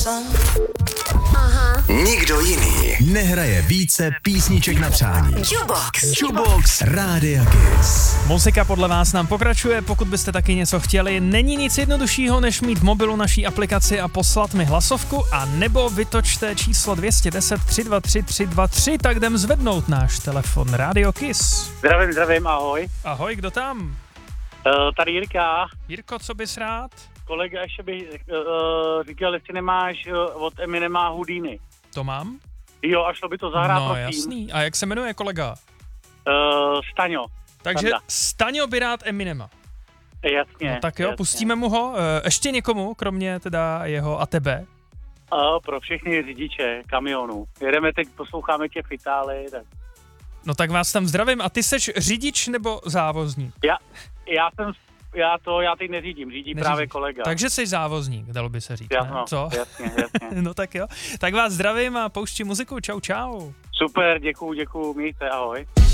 Nikdo jiný nehraje více písniček na přání. Jukebox Rádia Kiss. Muzika podle vás nám pokračuje, pokud byste taky něco chtěli. Není nic jednoduššího, než mít v mobilu naší aplikaci a poslat mi hlasovku, a nebo vytočte číslo 210 323 323, tak jdem zvednout náš telefon. Radio Kiss. Zdravím, ahoj. Ahoj, kdo tam? Tady Jirka. Jirko, co bys rád? Kolega ještě bych říkal, jestli nemáš od Eminema Houdini. To mám? Jo, a šlo by to zahrát, no, prosím. Jasný. A jak se jmenuje kolega? Staňo. Takže Staňo by rád Eminema. Jasně. No tak jo, jasně. Pustíme mu ho. Ještě někomu, kromě teda jeho a tebe? Pro všechny řidiče kamionů. Jedeme teď, posloucháme tě v Itálii. Tak. No tak vás tam zdravím. A ty seš řidič nebo závozník? Já teď neřídím, řídí právě kolega. Takže jsi závozník, dalo by se říct. Jasno, Co? jasně. No tak jo. Tak vás zdravím a pouštím muziku. Čau. Super, děkuju, mějte, ahoj.